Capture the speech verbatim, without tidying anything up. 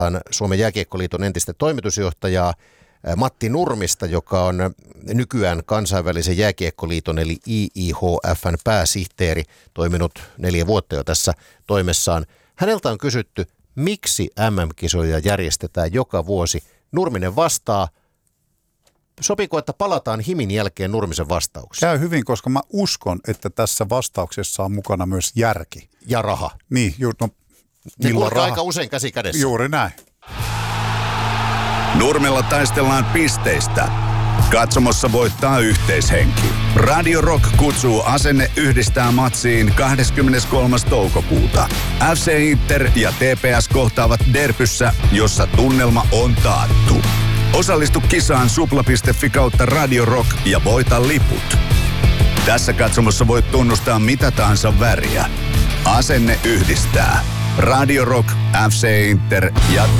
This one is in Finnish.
Suomen jääkiekkoliiton entistä toimitusjohtajaa Matti Nurmista, joka on nykyään kansainvälisen jääkiekkoliiton eli I I H F:n pääsihteeri, toiminut neljä vuotta jo tässä toimessaan. Häneltä on kysytty, miksi M M-kisoja järjestetään joka vuosi. Nurminen vastaa. Sopiiko, että palataan himin jälkeen Nurmisen vastauksiin? Käy hyvin, koska mä uskon, että tässä vastauksessa on mukana myös järki. Ja raha. Niin, ju- no, ne kulkee aika usein käsi kädessä. Juuri näin. Nurmella taistellaan pisteistä. Katsomossa voittaa yhteishenki. Radio Rock kutsuu Asenne yhdistää matsiin kahdeskymmeneskolmas toukokuuta. F C Inter ja T P S kohtaavat derbyssä, jossa tunnelma on taattu. Osallistu kisaan supla piste fi kautta Radio Rock ja voita liput. Tässä katsomossa voit tunnustaa mitä tahansa väriä. Asenne yhdistää. Radio Rock, F C Inter ja T